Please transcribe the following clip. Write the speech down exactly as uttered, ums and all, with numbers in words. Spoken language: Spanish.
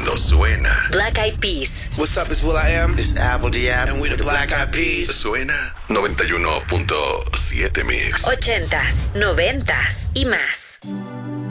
cuando suena. Black Eyed Peas. What's up, it's will.i.am. It's Apple D App. And we're the Black Eyed Peas. Suena noventa y uno punto siete Mix. Ochentas, noventas y más.